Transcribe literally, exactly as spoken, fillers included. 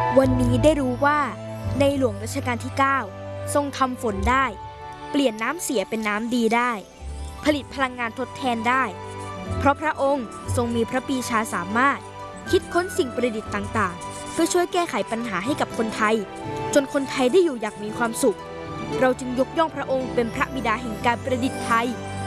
วันนี้ได้รู้ว่าในหลวงรัชกาลที่ เก้า ทรงทำฝนได้เปลี่ยนน้ำเสียเป็นน้ำดีได้ผลิตพลังงานทดแทนได้เพราะพระองค์ทรงมีพระปรีชาสามารถคิดค้นสิ่งประดิษฐ์ต่างๆเพื่อช่วยแก้ไขปัญหาให้กับคนไทยจนคนไทยได้อยู่อย่างมีความสุขเราจึงยกย่องพระองค์เป็นพระบิดาแห่งการประดิษฐ์ไทย